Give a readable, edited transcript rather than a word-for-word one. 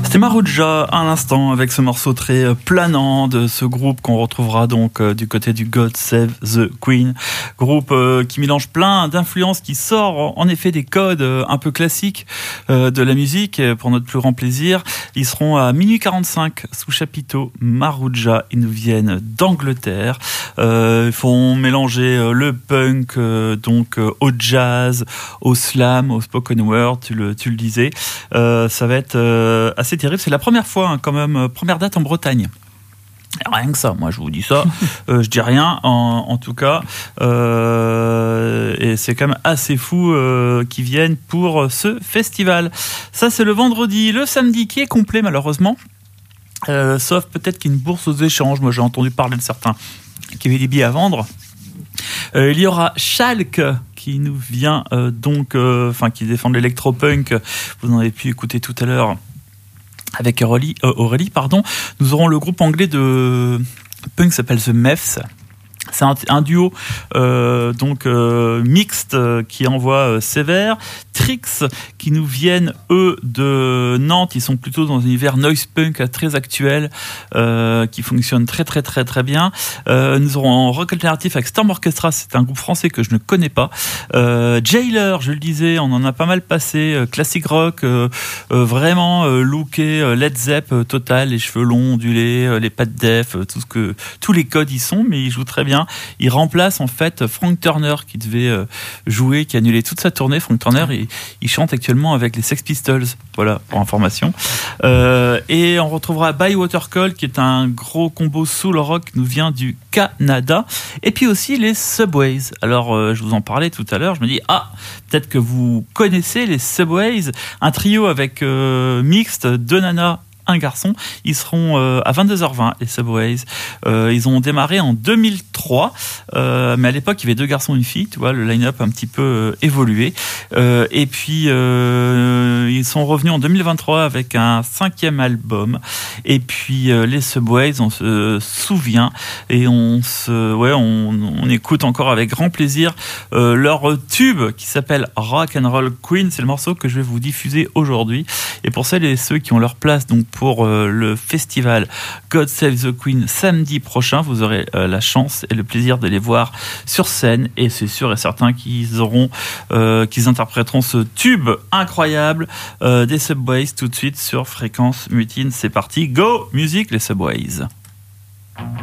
C'était Maruja à l'instant avec ce morceau très planant de ce groupe qu'on retrouvera donc du côté du God Save the Queen, groupe qui mélange plein d'influences, qui sort en effet des codes un peu classiques de la musique pour notre plus grand plaisir. Ils seront à minuit 45 sous chapiteau Maruja. Ils nous viennent d'Angleterre. Ils font mélanger le punk donc au jazz, au slam, au spoken word. Tu le disais. Ça va être assez terrible. C'est la première fois, quand même, première date en Bretagne. Rien que ça, moi je vous dis ça, je dis rien en tout cas, et c'est quand même assez fou qu'ils viennent pour ce festival. Ça c'est le vendredi, le samedi qui est complet malheureusement, sauf peut-être qu'il y a une bourse aux échanges. Moi j'ai entendu parler de certains qui avaient des billets à vendre. Il y aura Schalke qui nous vient qui défend l'électropunk. Vous en avez pu écouter tout à l'heure avec Aurélie. Nous aurons le groupe anglais de punk qui s'appelle The Meths. C'est un duo mixte qui envoie sévère. Trix qui nous viennent eux de Nantes. Ils sont plutôt dans un univers noise punk très actuel qui fonctionne très très très très bien. Nous aurons en rock alternatif avec Storm Orchestra. C'est un groupe français que je ne connais pas. Jailer, je le disais, on en a pas mal passé. Classic rock, vraiment looké Led Zepp total, les cheveux longs ondulés, les pattes def, tous les codes y sont, mais ils jouent très bien. Il remplace en fait Frank Turner qui devait jouer, qui a annulé toute sa tournée. Frank Turner, il chante actuellement avec les Sex Pistols, voilà pour information. Et on retrouvera By Watercall qui est un gros combo soul rock qui nous vient du Canada. Et puis aussi les Subways. Alors je vous en parlais tout à l'heure, je me dis peut-être que vous connaissez les Subways, un trio avec mixte, 2 nanas, un garçon. Ils seront à 22h20, les Subways. Ils ont démarré en 2003, mais à l'époque il y avait 2 garçons et une fille, tu vois, le line-up a un petit peu évolué. Et puis ils sont revenus en 2023 avec un 5e album. Et puis les Subways, on se souvient et on écoute encore avec grand plaisir leur tube qui s'appelle Rock and Roll Queen. C'est le morceau que je vais vous diffuser aujourd'hui. Et pour celles et ceux qui ont leur place donc pour le festival God Save the Queen samedi prochain, vous aurez la chance et le plaisir de les voir sur scène, et c'est sûr et certain qu'ils interpréteront ce tube incroyable des Subways tout de suite sur Fréquence Mutine. C'est parti, go musique les Subways.